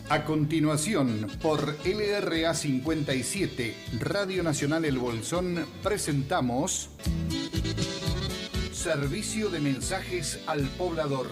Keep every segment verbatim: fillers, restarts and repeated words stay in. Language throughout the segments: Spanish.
A continuación, por L R A cincuenta y siete, Radio Nacional El Bolsón, presentamos Servicio de Mensajes al Poblador.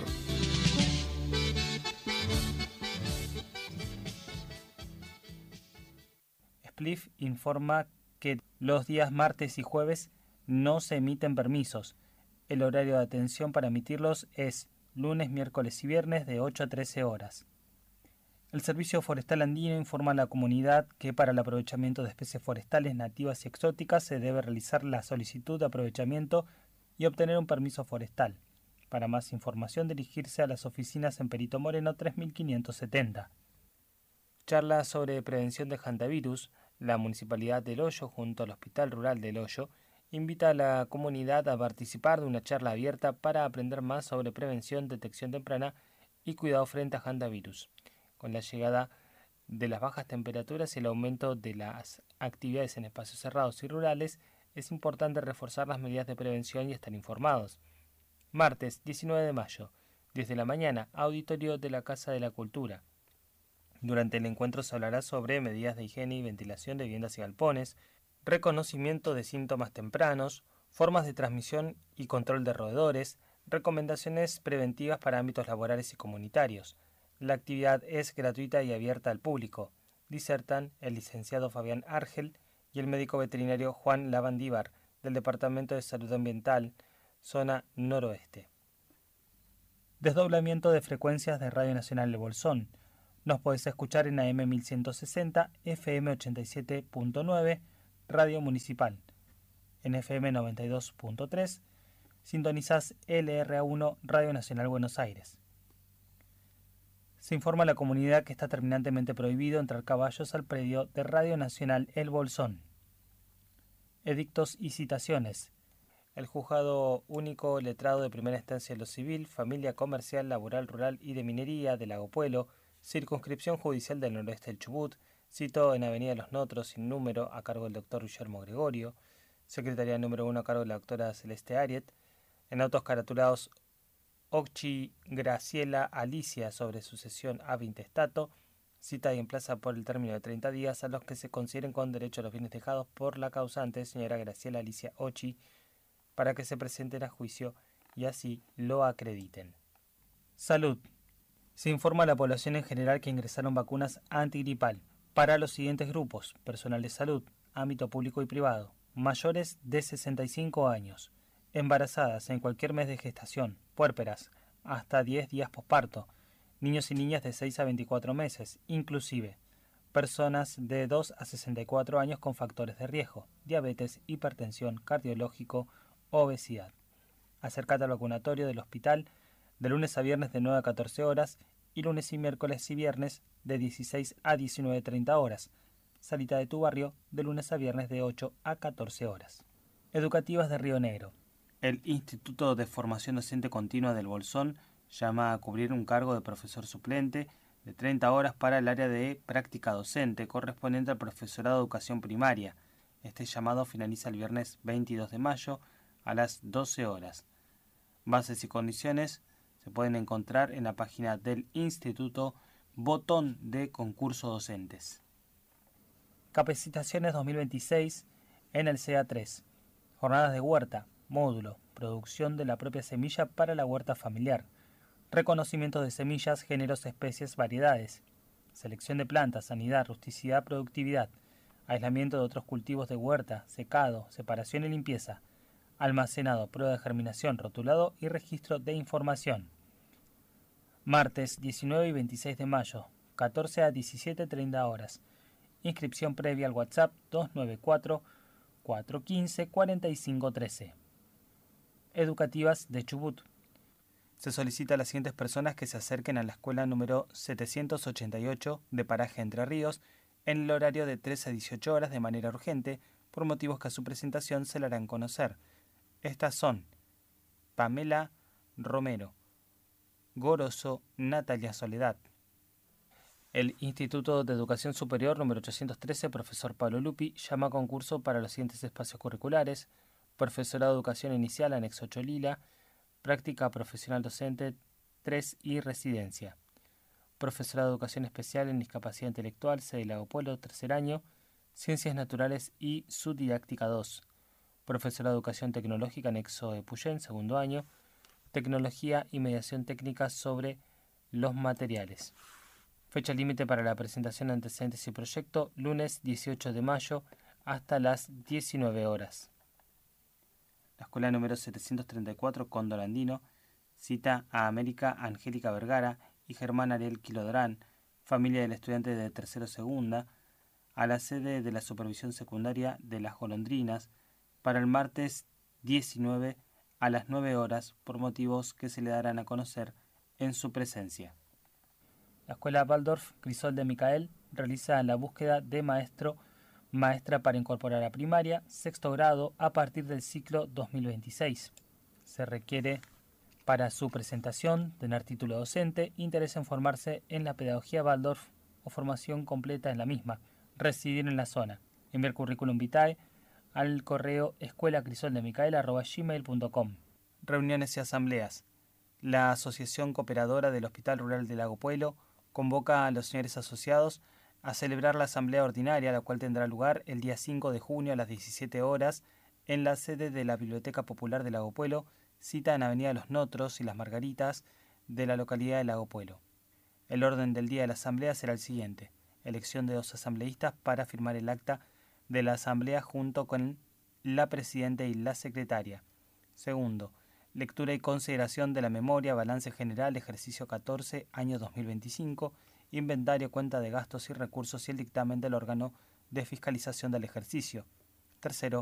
Spliff informa que los días martes y jueves no se emiten permisos. El horario de atención para emitirlos es lunes, miércoles y viernes de ocho a trece horas. El Servicio Forestal Andino informa a la comunidad que para el aprovechamiento de especies forestales nativas y exóticas se debe realizar la solicitud de aprovechamiento y obtener un permiso forestal. Para más información dirigirse a las oficinas en Perito Moreno tres mil quinientos setenta. Charla sobre prevención de hantavirus. La Municipalidad del Hoyo, junto al Hospital Rural del Hoyo, invita a la comunidad a participar de una charla abierta para aprender más sobre prevención, detección temprana y cuidado frente a hantavirus. Con la llegada de las bajas temperaturas y el aumento de las actividades en espacios cerrados y rurales, es importante reforzar las medidas de prevención y estar informados. Martes diecinueve de mayo, diez de la mañana, auditorio de la Casa de la Cultura. Durante el encuentro se hablará sobre medidas de higiene y ventilación de viviendas y galpones, reconocimiento de síntomas tempranos, formas de transmisión y control de roedores, recomendaciones preventivas para ámbitos laborales y comunitarios. La actividad es gratuita y abierta al público, disertan el licenciado Fabián Argel y el médico veterinario Juan Lavandívar, del Departamento de Salud Ambiental, zona noroeste. Desdoblamiento de frecuencias de Radio Nacional El Bolsón. Nos podés escuchar en A M mil ciento sesenta, F M ochenta y siete punto nueve, Radio Municipal. En F M noventa y dos punto tres, sintonizás L R A uno, Radio Nacional Buenos Aires. Se informa a la comunidad que está terminantemente prohibido entrar caballos al predio de Radio Nacional El Bolsón. Edictos y citaciones. El Juzgado Único Letrado de Primera Instancia de lo Civil, Familia, Comercial, Laboral, Rural y de Minería de Lago Puelo, Circunscripción Judicial del Noroeste del Chubut, citó en Avenida Los Notros, sin número, a cargo del doctor Guillermo Gregorio, Secretaría número uno a cargo de la doctora Celeste Ariet, en autos caratulados Occhi Graciela Alicia sobre sucesión ab intestato, cita y emplaza por el término de treinta días a los que se consideren con derecho a los bienes dejados por la causante, señora Graciela Alicia Occhi, para que se presenten a juicio y así lo acrediten. Salud. Se informa a la población en general que ingresaron vacunas antigripal para los siguientes grupos: personal de salud, ámbito público y privado, mayores de sesenta y cinco años, embarazadas en cualquier mes de gestación, puérperas, hasta diez días posparto, niños y niñas de seis a veinticuatro meses, inclusive personas de dos a sesenta y cuatro años con factores de riesgo, diabetes, hipertensión, cardiológico, obesidad. Acércate al vacunatorio del hospital de lunes a viernes de nueve a catorce horas y lunes y miércoles y viernes de dieciséis a diecinueve treinta horas. Salita de tu barrio de lunes a viernes de ocho a catorce horas. Educativas de Río Negro. El Instituto de Formación Docente Continua del Bolsón llama a cubrir un cargo de profesor suplente de treinta horas para el área de práctica docente correspondiente al profesorado de educación primaria. Este llamado finaliza el viernes veintidós de mayo a las doce horas. Bases y condiciones se pueden encontrar en la página del Instituto, botón de concurso docentes. Capacitaciones dos mil veintiséis en el C A tres. Jornadas de huerta, módulo, producción de la propia semilla para la huerta familiar, reconocimiento de semillas, géneros, especies, variedades, selección de plantas, sanidad, rusticidad, productividad, aislamiento de otros cultivos de huerta, secado, separación y limpieza, almacenado, prueba de germinación, rotulado y registro de información. Martes diecinueve y veintiséis de mayo, catorce a diecisiete treinta horas. Inscripción previa al WhatsApp dos nueve cuatro, cuatro uno cinco, cuatro cinco uno tres. Educativas de Chubut. Se solicita a las siguientes personas que se acerquen a la escuela número setecientos ochenta y ocho de Paraje Entre Ríos en el horario de trece a dieciocho horas de manera urgente, por motivos que a su presentación se le harán conocer. Estas son Pamela Romero, Goroso Natalia Soledad. El Instituto de Educación Superior número ochocientos trece, profesor Pablo Lupi, llama a concurso para los siguientes espacios curriculares: profesorado de educación inicial, anexo Cholila, práctica profesional docente tres y residencia. Profesorado de Educación Especial en Discapacidad Intelectual, sede Lago Pueblo, tercer año. Ciencias Naturales y Subdidáctica dos. Profesorado de Educación Tecnológica, anexo de Puyén, segundo año. Tecnología y mediación técnica sobre los materiales. Fecha límite para la presentación de antecedentes y proyecto, lunes dieciocho de mayo hasta las diecinueve horas. La escuela número setecientos treinta y cuatro, Cóndor Andino, cita a América Angélica Vergara y Germán Ariel Quilodrán, familia del estudiante de tercero segunda, a la sede de la Supervisión Secundaria de Las Golondrinas para el martes diecinueve a las nueve horas por motivos que se le darán a conocer en su presencia. La escuela Waldorf Crisol de Micael realiza la búsqueda de maestro maestra para incorporar a primaria, sexto grado, a partir del ciclo dos mil veintiséis. Se requiere para su presentación tener título docente, interés en formarse en la pedagogía Waldorf o formación completa en la misma, residir en la zona, enviar currículum vitae al correo escuelacrisoldemicael arroba gmail punto com. Reuniones y asambleas. La Asociación Cooperadora del Hospital Rural de Lago Pueblo convoca a los señores asociados a celebrar la asamblea ordinaria, la cual tendrá lugar el día cinco de junio a las diecisiete horas en la sede de la Biblioteca Popular de Lago Pueblo, cita en Avenida Los Notros y Las Margaritas de la localidad de Lago Pueblo. El orden del día de la asamblea será el siguiente: elección de dos asambleístas para firmar el acta de la asamblea junto con la presidenta y la secretaria. Segundo, lectura y consideración de la memoria, balance general, ejercicio catorce, año dos mil veinticinco, inventario, cuenta de gastos y recursos y el dictamen del órgano de fiscalización del ejercicio. Tercero,